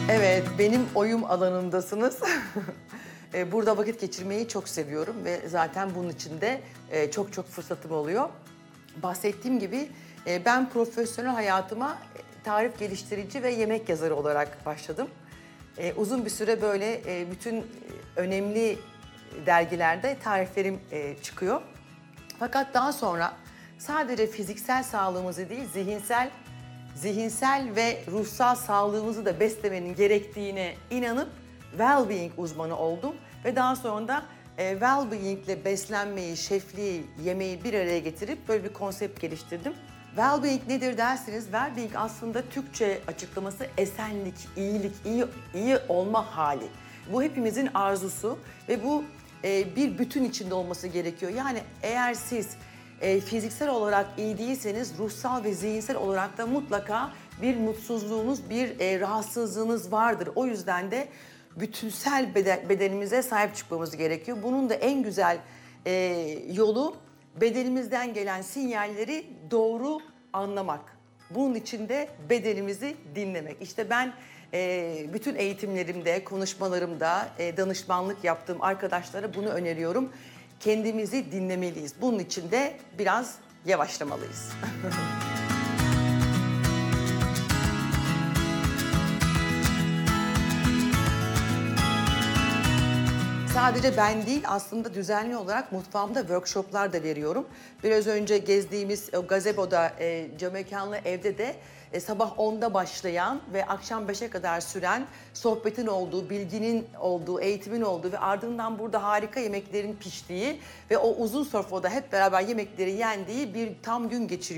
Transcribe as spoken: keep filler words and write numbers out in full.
Evet, benim oyum alanındasınız. E, Burada vakit geçirmeyi çok seviyorum ve zaten bunun için de e, çok çok fırsatım oluyor. Bahsettiğim gibi e, ben profesyonel hayatıma e, tarif geliştirici ve yemek yazarı olarak başladım. E, Uzun bir süre böyle e, bütün e, önemli dergilerde tariflerim e, çıkıyor. Fakat daha sonra sadece fiziksel sağlığımızı değil, zihinsel zihinsel ve ruhsal sağlığımızı da beslemenin gerektiğine inanıp well-being uzmanı oldum. Ve daha sonra da e, well-being ile beslenmeyi, şefliği, yemeği bir araya getirip böyle bir konsept geliştirdim. Well-being nedir derseniz, well-being aslında Türkçe açıklaması esenlik, iyilik, iyi, iyi olma hali. Bu hepimizin arzusu ve bu e, bir bütün içinde olması gerekiyor. Yani eğer siz e, fiziksel olarak iyi değilseniz ruhsal ve zihinsel olarak da mutlaka bir mutsuzluğunuz, bir e, rahatsızlığınız vardır. O yüzden de bütünsel beden, bedenimize sahip çıkmamız gerekiyor. Bunun da en güzel e, yolu bedenimizden gelen sinyalleri doğru anlamak. Bunun için de bedenimizi dinlemek. İşte ben e, bütün eğitimlerimde, konuşmalarımda, e, danışmanlık yaptığım arkadaşlara bunu öneriyorum. Kendimizi dinlemeliyiz. Bunun için de biraz yavaşlamalıyız. Sadece ben değil, aslında düzenli olarak mutfağımda workshoplar da veriyorum. Biraz önce gezdiğimiz o gazeboda, e, camekanlı evde de e, sabah onda başlayan ve akşam beşe kadar süren sohbetin olduğu, bilginin olduğu, eğitimin olduğu ve ardından burada harika yemeklerin piştiği ve o uzun sofrada hep beraber yemekleri yendiği bir tam gün geçiriyoruz.